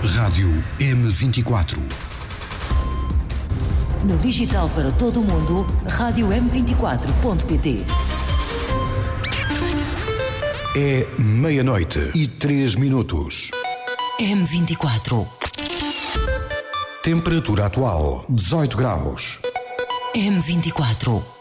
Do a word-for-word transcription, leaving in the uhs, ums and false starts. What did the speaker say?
Rádio M vinte e quatro. No digital para todo o mundo, rádio m vinte e quatro ponto pt. É meia-noite e três minutos. M vinte e quatro. Temperatura atual, dezoito graus. M vinte e quatro.